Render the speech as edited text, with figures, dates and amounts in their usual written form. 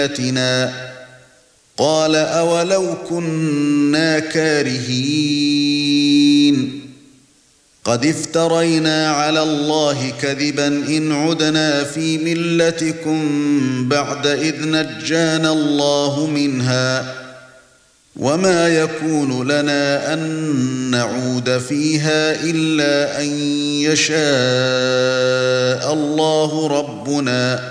بآياتنا قال أولو كنا كارهين قد افترينا على الله كذبا إن عدنا في ملتكم بعد إذ نجانا الله منها وما يكون لنا أن نعود فيها إلا أن يشاء الله ربنا